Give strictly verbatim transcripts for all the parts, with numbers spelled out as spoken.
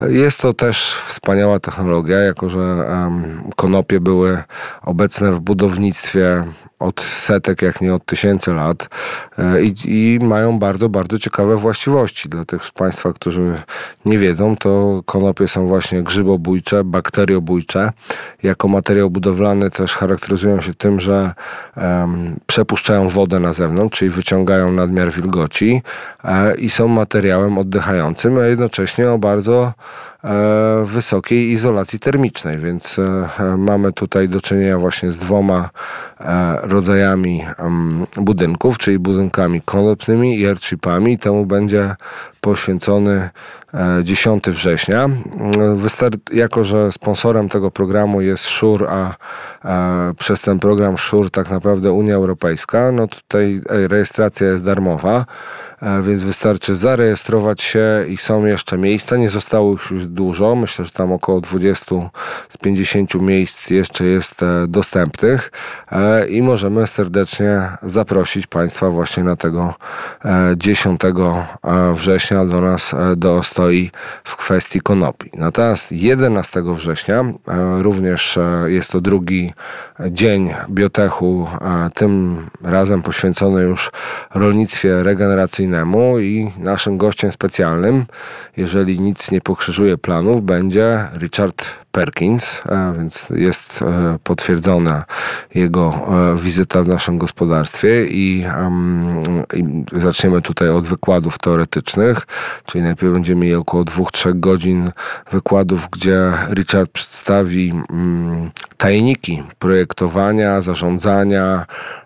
Jest to też wspaniała technologia, jako że um, konopie były obecne w budownictwie od setek, jak nie od tysięcy lat e, i, i mają bardzo, bardzo ciekawe właściwości. Dla tych z Państwa, którzy nie wiedzą, to konopie są właśnie grzybobójcze, bakteriobójcze. Jako materiał budowlany też charakteryzują się tym, że um, przepuszczają wodę na zewnątrz, czyli wyciągają nadmiar wilgoci e, i są materiałem oddychającym, a jednocześnie o bardzo e, wysokiej izolacji termicznej, więc e, mamy tutaj do czynienia właśnie z dwoma e, rodzajami um, budynków, czyli budynkami konopnymi i airshipami. Temu będzie poświęcony e, dziesiątego września. Wystar- jako, że sponsorem tego programu jest SURE, a, a przez ten program SURE tak naprawdę Unia Europejska, no tutaj rejestracja jest darmowa, e, więc wystarczy zarejestrować się i są jeszcze miejsca. Nie zostało ich już dużo. Myślę, że tam około dwadzieścia z pięćdziesięciu miejsc jeszcze jest e, dostępnych e, i możemy serdecznie zaprosić Państwa właśnie na tego e, dziesiątego września do nas e, do Ostoi w kwestii konopi. Natomiast jedenastego września e, również e, jest to drugi dzień biotechu, e, tym razem poświęcony już rolnictwie regeneracyjnemu i naszym gościem specjalnym, jeżeli nic nie pokrzyżuje planów, będzie Richard Perkins, a więc jest e, potwierdzona jego e, wizyta w naszym gospodarstwie i, um, i zaczniemy tutaj od wykładów teoretycznych, czyli najpierw będziemy mieli około dwóch, trzech godzin wykładów, gdzie Richard przedstawi um, tajniki projektowania, zarządzania,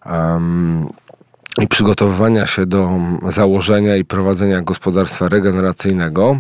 um, i przygotowywania się do założenia i prowadzenia gospodarstwa regeneracyjnego.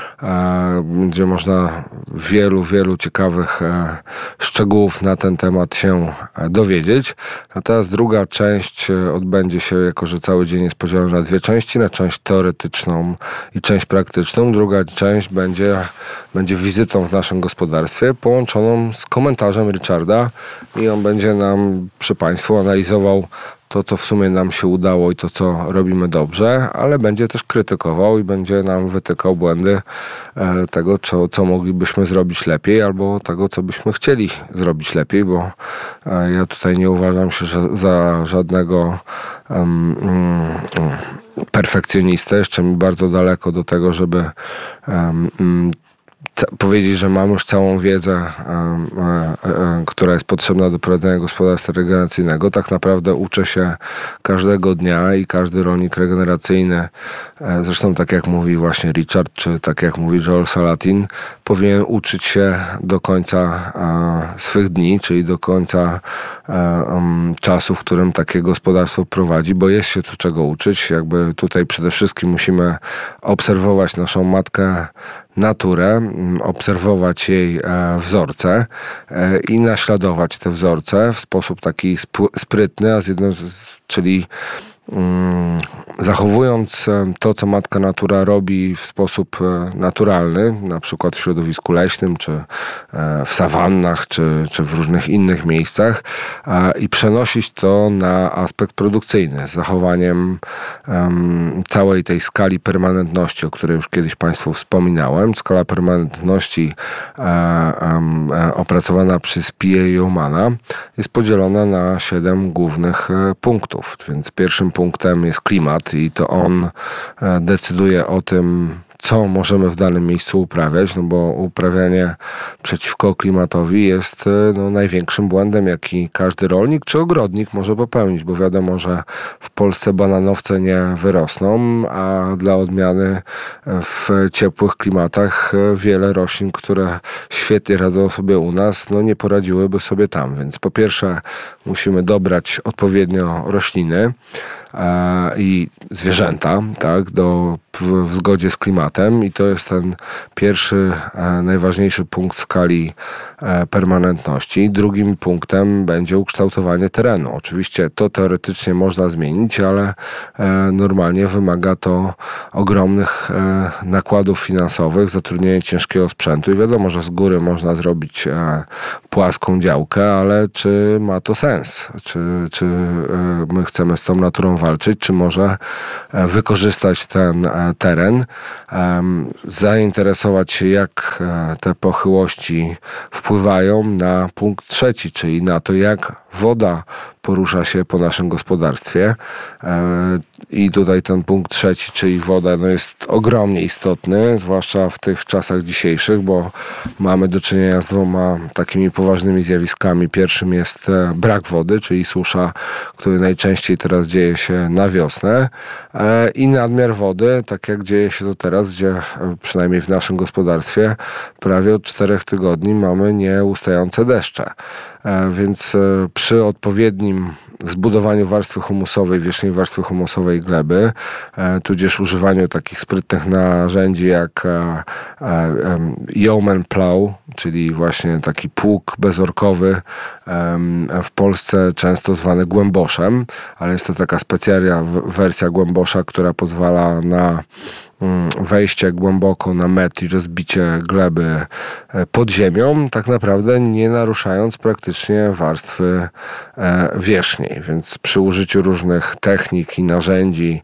Będzie można wielu, wielu ciekawych szczegółów na ten temat się dowiedzieć. Natomiast druga część odbędzie się, jako że cały dzień jest podzielony na dwie części, na część teoretyczną i część praktyczną. Druga część będzie, będzie wizytą w naszym gospodarstwie, połączoną z komentarzem Richarda i on będzie nam przy Państwu analizował to, co w sumie nam się udało i to, co robimy dobrze, ale będzie też krytykował i będzie nam wytykał błędy e, tego, co, co moglibyśmy zrobić lepiej, albo tego, co byśmy chcieli zrobić lepiej, bo e, ja tutaj nie uważam się że za żadnego um, um, perfekcjonistę. Jeszcze mi bardzo daleko do tego, żeby um, um, powiedzieć, że mam już całą wiedzę, e, e, e, która jest potrzebna do prowadzenia gospodarstwa regeneracyjnego. Tak naprawdę uczę się każdego dnia i każdy rolnik regeneracyjny, e, zresztą tak jak mówi właśnie Richard, czy tak jak mówi Joel Salatin, powinien uczyć się do końca e, swych dni, czyli do końca e, um, czasu, w którym takie gospodarstwo prowadzi, bo jest się tu czego uczyć. Jakby tutaj przede wszystkim musimy obserwować naszą matkę naturę, obserwować jej e, wzorce e, i naśladować te wzorce w sposób taki sp- sprytny, a z jedną z, czyli mm, zachowując to, co matka natura robi w sposób naturalny, na przykład w środowisku leśnym, czy w sawannach, czy, czy w różnych innych miejscach, i przenosić to na aspekt produkcyjny, z zachowaniem um, całej tej skali permanentności, o której już kiedyś Państwu wspominałem. Skala permanentności um, um, opracowana przez P A. Yeomana jest podzielona na siedem głównych punktów, więc pierwszym punktem jest klimat i to on decyduje o tym, co możemy w danym miejscu uprawiać, no bo uprawianie przeciwko klimatowi jest no, największym błędem, jaki każdy rolnik czy ogrodnik może popełnić, bo wiadomo, że w Polsce bananowce nie wyrosną, a dla odmiany w ciepłych klimatach wiele roślin, które świetnie radzą sobie u nas, no nie poradziłyby sobie tam. Więc po pierwsze musimy dobrać odpowiednio rośliny i zwierzęta, tak, do, w, w zgodzie z klimatem i to jest ten pierwszy, e, najważniejszy punkt skali e, permanentności. Drugim punktem będzie ukształtowanie terenu. Oczywiście to teoretycznie można zmienić, ale e, normalnie wymaga to ogromnych e, nakładów finansowych, zatrudnienia ciężkiego sprzętu i wiadomo, że z góry można zrobić e, płaską działkę, ale czy ma to sens? Czy, czy e, my chcemy z tą naturą powalczyć, czy może wykorzystać ten teren, zainteresować się, jak te pochyłości wpływają na punkt trzeci, czyli na to, jak woda porusza się po naszym gospodarstwie. I tutaj ten punkt trzeci, czyli woda, no jest ogromnie istotny, zwłaszcza w tych czasach dzisiejszych, bo mamy do czynienia z dwoma takimi poważnymi zjawiskami. Pierwszym jest brak wody, czyli susza, który najczęściej teraz dzieje się na wiosnę, i nadmiar wody, tak jak dzieje się to teraz, gdzie przynajmniej w naszym gospodarstwie prawie od czterech tygodni mamy nieustające deszcze. Więc przy odpowiednim zbudowaniu warstwy humusowej, wierzchniej warstwy humusowej gleby, tudzież używaniu takich sprytnych narzędzi jak yeoman plow, czyli właśnie taki pług bezorkowy, w Polsce często zwany głęboszem, ale jest to taka specjalna wersja głębosza, która pozwala na wejście głęboko na metr i rozbicie gleby pod ziemią, tak naprawdę nie naruszając praktycznie warstwy wierzchniej. Więc przy użyciu różnych technik i narzędzi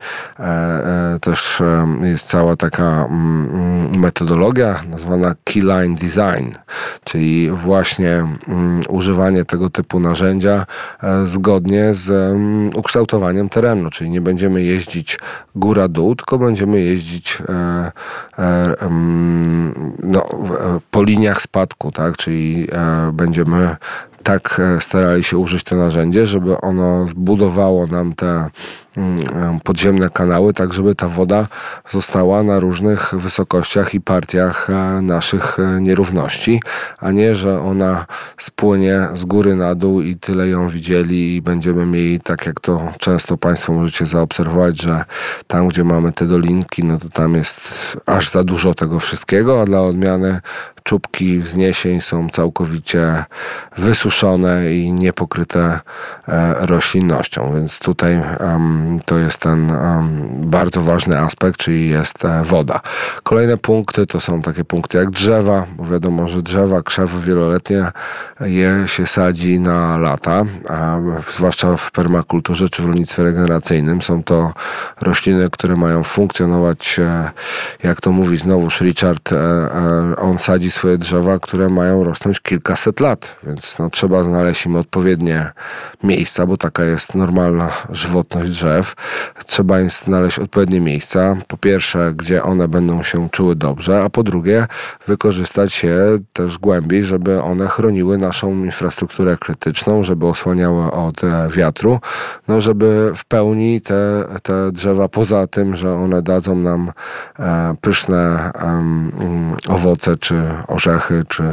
też jest cała taka metodologia nazwana keyline design, czyli właśnie używanie tego typu narzędzia zgodnie z ukształtowaniem terenu, czyli nie będziemy jeździć góra-dół, tylko będziemy jeździć E, e, no, po liniach spadku, tak? Czyli e, będziemy tak starali się użyć to narzędzie, żeby ono zbudowało nam te podziemne kanały, tak żeby ta woda została na różnych wysokościach i partiach naszych nierówności, a nie, że ona spłynie z góry na dół i tyle ją widzieli i będziemy mieli, tak jak to często Państwo możecie zaobserwować, że tam, gdzie mamy te dolinki, no to tam jest aż za dużo tego wszystkiego, a dla odmiany czubki wzniesień są całkowicie wysuszone i niepokryte e, roślinnością, więc tutaj um, to jest ten um, bardzo ważny aspekt, czyli jest e, woda. Kolejne punkty to są takie punkty jak drzewa, bo wiadomo, że drzewa, krzewy wieloletnie je się sadzi na lata, a zwłaszcza w permakulturze czy w rolnictwie regeneracyjnym. Są to rośliny, które mają funkcjonować, e, jak to mówi znowuż Richard, e, e, on sadzi swoje drzewa, które mają rosnąć kilkaset lat, więc no, trzeba znaleźć im odpowiednie miejsca, bo taka jest normalna żywotność drzew. Trzeba im znaleźć odpowiednie miejsca, po pierwsze, gdzie one będą się czuły dobrze, a po drugie, wykorzystać je też głębiej, żeby one chroniły naszą infrastrukturę krytyczną, żeby osłaniały od wiatru, no żeby w pełni te, te drzewa, poza tym, że one dadzą nam e, pyszne um, owoce czy orzechy, czy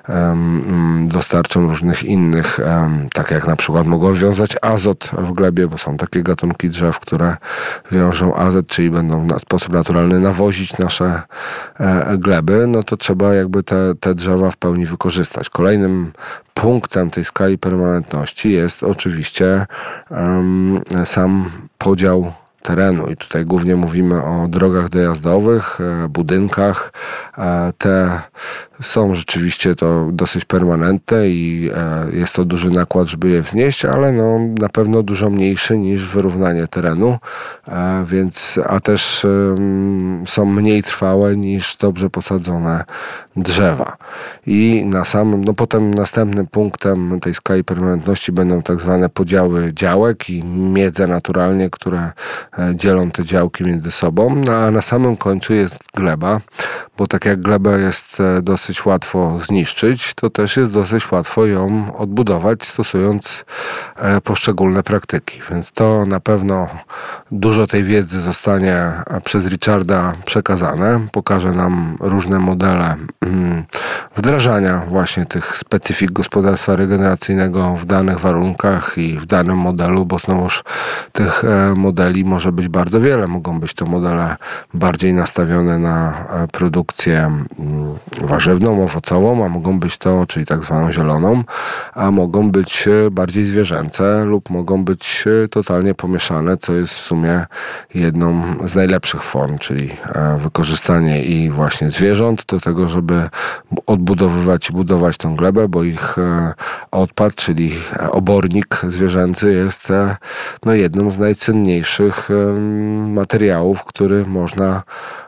um, dostarczą różnych innych, um, tak jak na przykład mogą wiązać azot w glebie, bo są takie gatunki drzew, które wiążą azot, czyli będą w sposób naturalny nawozić nasze e, gleby, no to trzeba jakby te, te drzewa w pełni wykorzystać. Kolejnym punktem tej skali permanentności jest oczywiście um, sam podział terenu i tutaj głównie mówimy o drogach dojazdowych, budynkach. Te są rzeczywiście to dosyć permanentne i jest to duży nakład, żeby je wznieść, ale no, na pewno dużo mniejszy niż wyrównanie terenu, więc, a też um, są mniej trwałe niż dobrze posadzone drzewa. I na samym, no potem następnym punktem tej skali permanentności będą tak zwane podziały działek i miedze naturalnie, które dzielą te działki między sobą, no, a na samym końcu jest gleba, bo tak jak glebę jest dosyć łatwo zniszczyć, to też jest dosyć łatwo ją odbudować, stosując poszczególne praktyki. Więc to na pewno dużo tej wiedzy zostanie przez Richarda przekazane. Pokaże nam różne modele wdrażania właśnie tych specyfik gospodarstwa regeneracyjnego w danych warunkach i w danym modelu, bo znowuż tych modeli może być bardzo wiele. Mogą być to modele bardziej nastawione na produkcję warzywną, owocową, a mogą być to, czyli tak zwaną zieloną, a mogą być bardziej zwierzęce lub mogą być totalnie pomieszane, co jest w sumie jedną z najlepszych form, czyli wykorzystanie i właśnie zwierząt do tego, żeby odbudować odbudowywać i budować tą glebę, bo ich odpad, czyli obornik zwierzęcy jest no, jedną z najcenniejszych materiałów, który można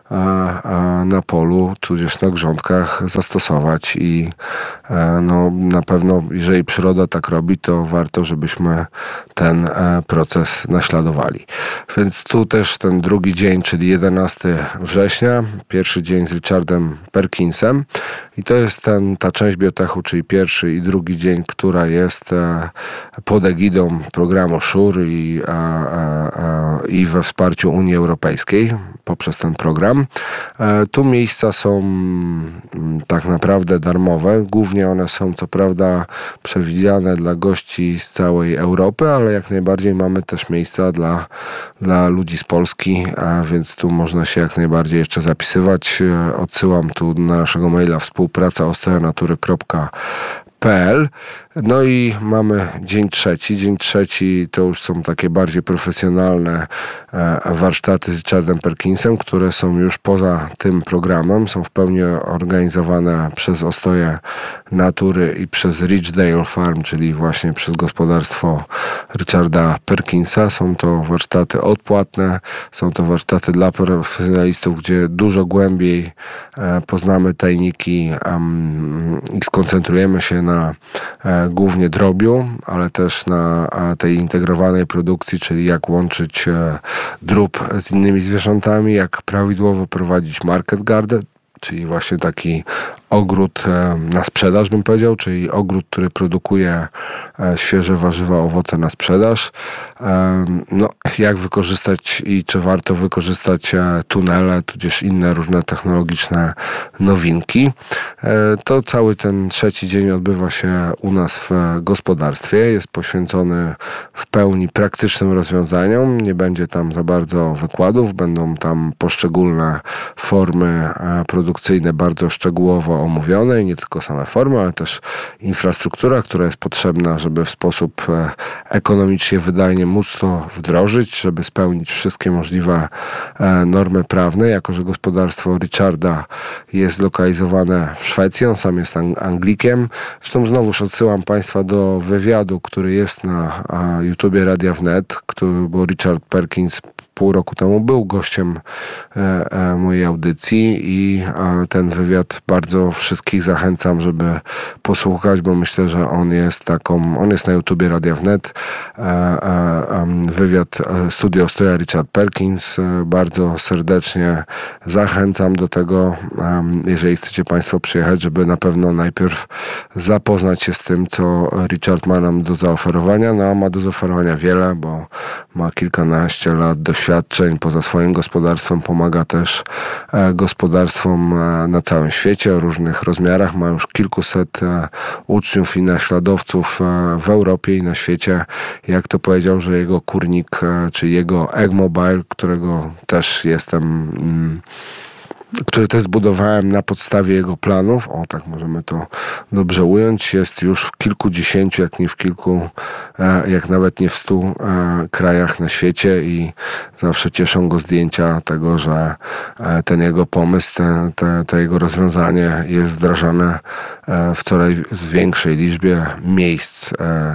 na polu, tudzież na grządkach zastosować i no, na pewno, jeżeli przyroda tak robi, to warto, żebyśmy ten proces naśladowali. Więc tu też ten drugi dzień, czyli jedenastego września, pierwszy dzień z Richardem Perkinsem i to jest ten, ta część biotechu, czyli pierwszy i drugi dzień, która jest pod egidą programu SURE i, i we wsparciu Unii Europejskiej poprzez ten program. Tu miejsca są tak naprawdę darmowe. Głównie one są co prawda przewidziane dla gości z całej Europy, ale jak najbardziej mamy też miejsca dla, dla ludzi z Polski, a więc tu można się jak najbardziej jeszcze zapisywać. Odsyłam tu na naszego maila współpraca ostojanatury kropka p l. No i mamy dzień trzeci. Dzień trzeci to już są takie bardziej profesjonalne warsztaty z Richardem Perkinsem, które są już poza tym programem. Są w pełni organizowane przez Ostoję Natury i przez Ridgedale Farm, czyli właśnie przez gospodarstwo Richarda Perkinsa. Są to warsztaty odpłatne, są to warsztaty dla profesjonalistów, gdzie dużo głębiej poznamy tajniki i skoncentrujemy się na głównie drobiu, ale też na tej integrowanej produkcji, czyli jak łączyć drób z innymi zwierzętami, jak prawidłowo prowadzić market garden, czyli właśnie taki ogród na sprzedaż, bym powiedział, czyli ogród, który produkuje świeże warzywa, owoce na sprzedaż. No, jak wykorzystać i czy warto wykorzystać tunele, tudzież inne różne technologiczne nowinki. To cały ten trzeci dzień odbywa się u nas w gospodarstwie. Jest poświęcony w pełni praktycznym rozwiązaniom. Nie będzie tam za bardzo wykładów, będą tam poszczególne formy produkcyjne bardzo szczegółowo omówione i nie tylko same formy, ale też infrastruktura, która jest potrzebna, żeby w sposób ekonomicznie wydajnie móc to wdrożyć, żeby spełnić wszystkie możliwe normy prawne. Jako że gospodarstwo Richarda jest zlokalizowane w Szwecji, on sam jest Anglikiem. Zresztą znowuż odsyłam Państwa do wywiadu, który jest na YouTubie Radia Wnet, który, bo Richard Perkins pół roku temu był gościem e, e, mojej audycji i e, ten wywiad bardzo wszystkich zachęcam, żeby posłuchać, bo myślę, że on jest taką, on jest na YouTubie Radia Wnet. E, e, wywiad e, Studio Ostoja Richard Perkins. E, bardzo serdecznie zachęcam do tego, e, jeżeli chcecie Państwo przyjechać, żeby na pewno najpierw zapoznać się z tym, co Richard ma nam do zaoferowania. No, ma do zaoferowania wiele, bo ma kilkanaście lat doświadczeń poza swoim gospodarstwem, pomaga też gospodarstwom na całym świecie o różnych rozmiarach. Ma już kilkuset uczniów i naśladowców w Europie i na świecie. Jak to powiedział, że jego kurnik, czy jego Eggmobile, którego też jestem który też zbudowałem na podstawie jego planów, o tak możemy to dobrze ująć, jest już w kilkudziesięciu, jak nie w kilku, jak nawet nie w stu krajach na świecie i zawsze cieszą go zdjęcia tego, że ten jego pomysł, te, te, te jego rozwiązanie jest wdrażane w coraz większej liczbie miejsc,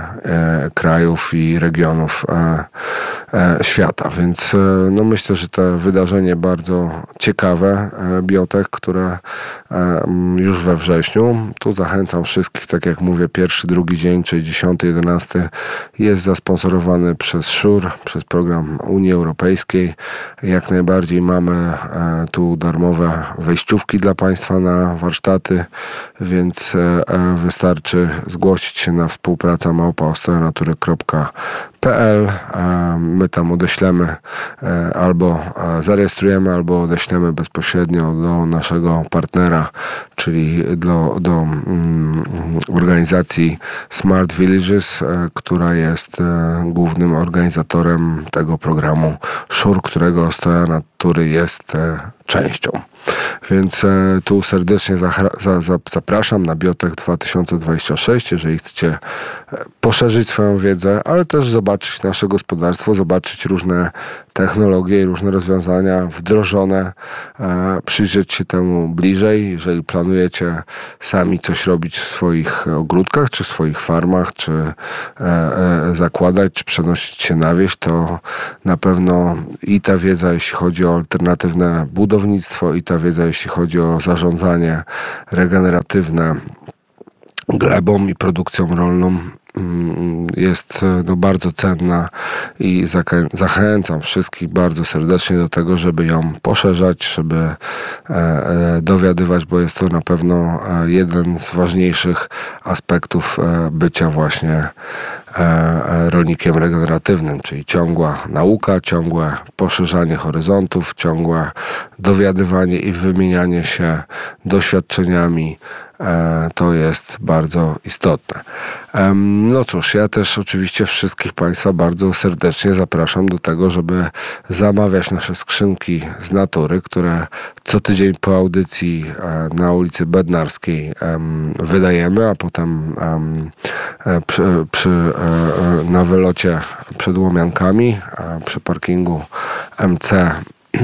krajów i regionów świata. Więc no myślę, że to wydarzenie bardzo ciekawe, biotech, które już we wrześniu. Tu zachęcam wszystkich, tak jak mówię, pierwszy, drugi dzień, czyli dziesiąty, jedenasty jest zasponsorowany przez SURE, przez program Unii Europejskiej. Jak najbardziej mamy tu darmowe wejściówki dla Państwa na warsztaty, więc wystarczy zgłosić się na współpraca małpa ostojanatury kropka p l. My tam odeślemy albo zarejestrujemy, albo odeślemy bezpośrednio do naszego partnera, czyli do, do um, organizacji Smart Villages, która jest głównym organizatorem tego programu SURE, którego Ostoja Natury jest częścią. Więc tu serdecznie zapraszam na Biotech dwa tysiące dwadzieścia sześć, jeżeli chcecie poszerzyć swoją wiedzę, ale też zobaczyć nasze gospodarstwo, zobaczyć różne technologie i różne rozwiązania wdrożone, przyjrzeć się temu bliżej. Jeżeli planujecie sami coś robić w swoich ogródkach, czy w swoich farmach, czy zakładać, czy przenosić się na wieś, to na pewno i ta wiedza, jeśli chodzi o alternatywne budownictwo, i ta wiedza, jeśli chodzi o zarządzanie regeneratywne glebą i produkcją rolną, jest no, bardzo cenna i zachęcam wszystkich bardzo serdecznie do tego, żeby ją poszerzać, żeby e, e, dowiadywać, bo jest to na pewno jeden z ważniejszych aspektów e, bycia właśnie e, rolnikiem regeneratywnym, czyli ciągła nauka, ciągłe poszerzanie horyzontów, ciągłe dowiadywanie i wymienianie się doświadczeniami. To jest bardzo istotne. No cóż, ja też oczywiście wszystkich Państwa bardzo serdecznie zapraszam do tego, żeby zamawiać nasze skrzynki z natury, które co tydzień po audycji na ulicy Bednarskiej wydajemy, a potem przy, przy, na wylocie przed Łomiankami, przy parkingu M C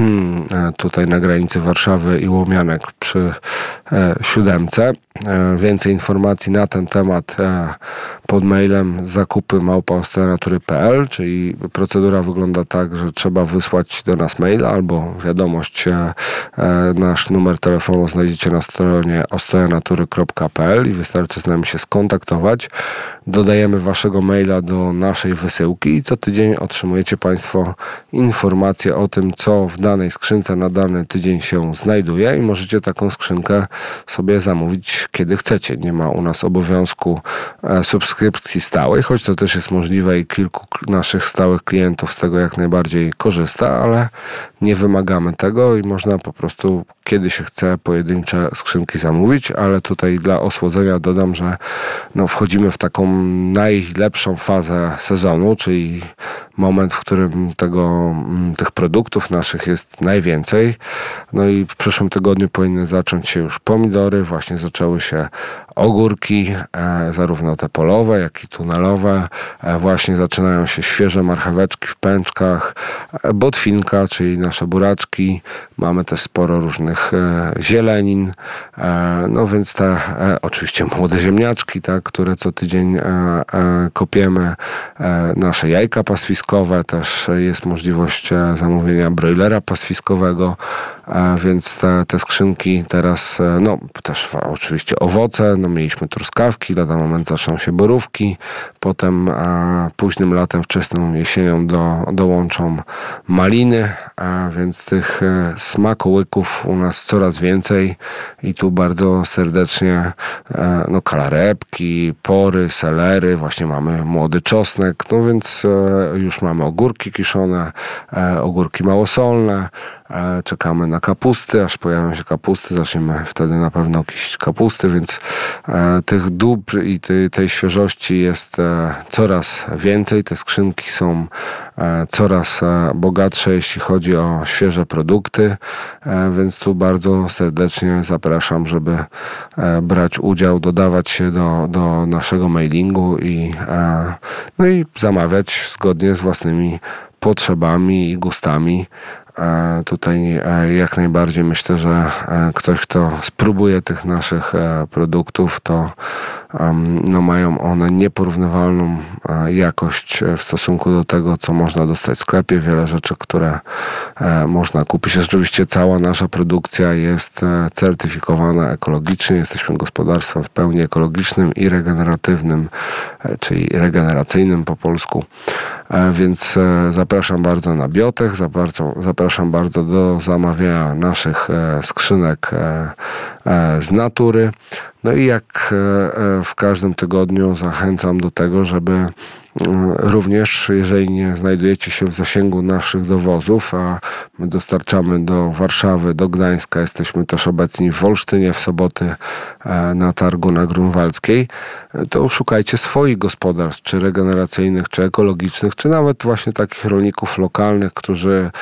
tutaj na granicy Warszawy i Łomianek przy e, siódemce. E, więcej informacji na ten temat e, pod mailem zakupy małpa osteanatury kropka p l, czyli procedura wygląda tak, że trzeba wysłać do nas maila albo wiadomość. E, e, nasz numer telefonu znajdziecie na stronie osteanatury kropka p l i wystarczy z nami się skontaktować. Dodajemy waszego maila do naszej wysyłki i co tydzień otrzymujecie Państwo informacje o tym, co w danej skrzynce na dany tydzień się znajduje i możecie taką skrzynkę sobie zamówić kiedy chcecie. Nie ma u nas obowiązku e, subskrypcji stałej, choć to też jest możliwe i kilku naszych stałych klientów z tego jak najbardziej korzysta, ale nie wymagamy tego i można po prostu kiedy się chce pojedyncze skrzynki zamówić, ale tutaj dla osłodzenia dodam, że no, wchodzimy w taką najlepszą fazę sezonu, czyli moment, w którym tego, tych produktów naszych jest najwięcej. No i w przyszłym tygodniu powinny zacząć się już pomidory, właśnie zaczęły się ogórki, e, zarówno te polowe, jak i tunelowe. E, właśnie zaczynają się świeże marcheweczki w pęczkach, e, botwinka, czyli nasze buraczki. Mamy też sporo różnych e, zielenin, e, no więc te e, oczywiście młode ziemniaczki, tak, które co tydzień e, e, kopiemy. E, nasze jajka pastwiskowe, też jest możliwość e, zamówienia broilera pastwiskowego, e, więc te, te skrzynki teraz, e, no też oczywiście owoce, no mieliśmy truskawki, lada moment zaczną się borówki, potem a, późnym latem, wczesną jesienią do, dołączą maliny, a więc tych e, smakołyków u nas coraz więcej i tu bardzo serdecznie e, no kalarepki, pory, selery, właśnie mamy młody czosnek, no więc e, już mamy ogórki kiszone, e, ogórki małosolne, e, czekamy na kapusty, aż pojawią się kapusty, zaczniemy wtedy na pewno kiszyć kapusty, więc e, tych dóbr i tej, tej świeżości jest e, coraz więcej. Te skrzynki są e, coraz e, bogatsze, jeśli chodzi o świeże produkty, e, więc tu bardzo serdecznie zapraszam, żeby e, brać udział, dodawać się do, do naszego mailingu i, e, no i zamawiać zgodnie z własnymi potrzebami i gustami. E, tutaj e, jak najbardziej myślę, że e, ktoś, kto spróbuje tych naszych e, produktów, to um, no mają one nieporównywalną e, jakość w stosunku do tego, co można dostać w sklepie. Wiele rzeczy, które e, można kupić. Oczywiście cała nasza produkcja jest e, certyfikowana ekologicznie. Jesteśmy gospodarstwem w pełni ekologicznym i regeneratywnym, e, czyli regeneracyjnym po polsku. E, więc e, zapraszam bardzo na Biotech, zapraszam, zapraszam bardzo do zamawiania naszych e, skrzynek e, e, z natury. No i jak e, w każdym tygodniu zachęcam do tego, żeby Również, jeżeli nie znajdujecie się w zasięgu naszych dowozów, a my dostarczamy do Warszawy, do Gdańska, jesteśmy też obecni w Wolsztynie w soboty na targu na Grunwaldzkiej, to szukajcie swoich gospodarstw, czy regeneracyjnych, czy ekologicznych, czy nawet właśnie takich rolników lokalnych, którzy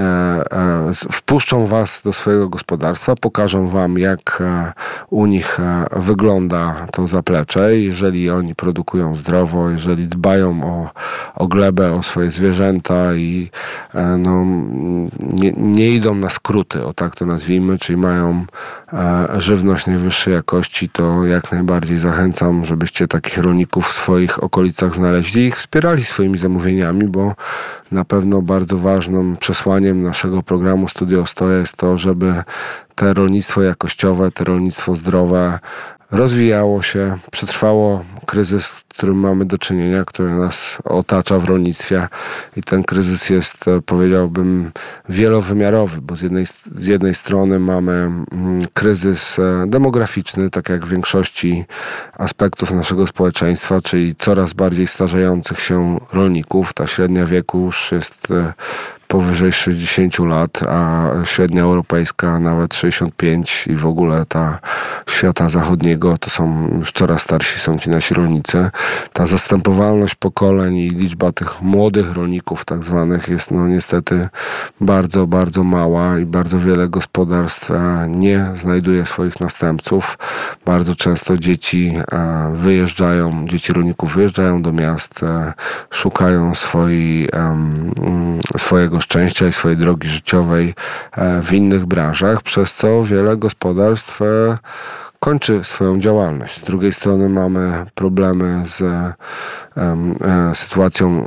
wpuszczą was do swojego gospodarstwa, pokażą wam, jak u nich wygląda to zaplecze. Jeżeli oni produkują zdrowo, jeżeli dbają o, o glebę, o swoje zwierzęta i no, nie, nie idą na skróty, o tak to nazwijmy, czyli mają żywność najwyższej jakości, to jak najbardziej zachęcam, żebyście takich rolników w swoich okolicach znaleźli i ich wspierali swoimi zamówieniami, bo na pewno bardzo ważnym przesłaniem naszego programu Studio Ostoja jest to, żeby te rolnictwo jakościowe, te rolnictwo zdrowe rozwijało się, przetrwało kryzys, z którym mamy do czynienia, który nas otacza w rolnictwie i ten kryzys jest, powiedziałbym, wielowymiarowy, bo z jednej, z jednej strony mamy kryzys demograficzny, tak jak w większości aspektów naszego społeczeństwa, czyli coraz bardziej starzejących się rolników. Ta średnia wieku już jest powyżej sześćdziesięciu lat, a średnia europejska nawet sześćdziesiąt pięć i w ogóle ta świata zachodniego to są już coraz starsi są ci nasi rolnicy. Ta zastępowalność pokoleń i liczba tych młodych rolników tak zwanych jest no niestety bardzo, bardzo mała i bardzo wiele gospodarstw nie znajduje swoich następców. Bardzo często dzieci wyjeżdżają, dzieci rolników wyjeżdżają do miast, szukają swojej, swojego szczęścia i swojej drogi życiowej w innych branżach, przez co wiele gospodarstw kończy swoją działalność. Z drugiej strony mamy problemy z e, e, sytuacją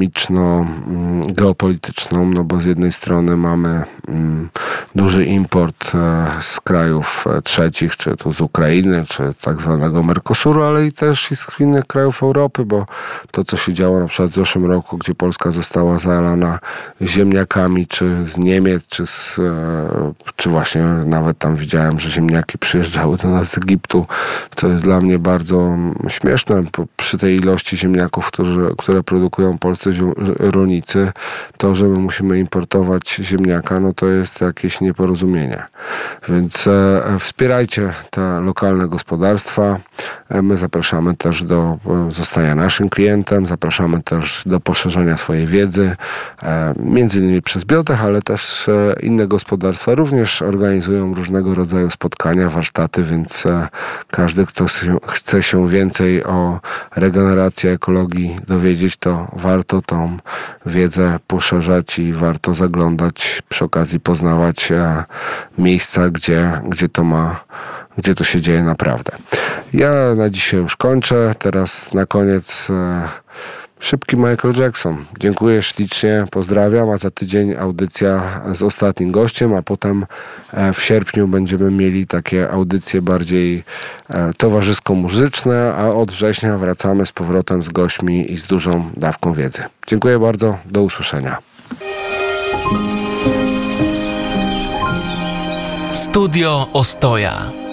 ekonomiczno-geopolityczną, no bo z jednej strony mamy m, duży import e, z krajów trzecich, czy tu z Ukrainy, czy tak zwanego Mercosuru, ale i też i z innych krajów Europy, bo to, co się działo na przykład w zeszłym roku, gdzie Polska została zalana ziemniakami, czy z Niemiec, czy, z, e, czy właśnie nawet tam widziałem, że ziemniaki przyjeżdżały do z Egiptu, co jest dla mnie bardzo śmieszne. Przy tej ilości ziemniaków, którzy, które produkują polscy rolnicy, to, że my musimy importować ziemniaka, no to jest jakieś nieporozumienie. Więc e, wspierajcie te lokalne gospodarstwa. E, my zapraszamy też do zostania naszym klientem, zapraszamy też do poszerzenia swojej wiedzy, e, między innymi przez Biotech, ale też e, inne gospodarstwa również organizują różnego rodzaju spotkania, warsztaty, więc każdy, kto chce się więcej o regeneracji, ekologii dowiedzieć, to warto tą wiedzę poszerzać i warto zaglądać, przy okazji poznawać miejsca, gdzie, gdzie to ma, gdzie to się dzieje naprawdę. Ja na dzisiaj już kończę. Teraz na koniec szybki Michael Jackson. Dziękuję ślicznie, pozdrawiam, a za tydzień audycja z ostatnim gościem, a potem w sierpniu będziemy mieli takie audycje bardziej towarzysko-muzyczne, a od września wracamy z powrotem z gośćmi i z dużą dawką wiedzy. Dziękuję bardzo, do usłyszenia. Studio Ostoja.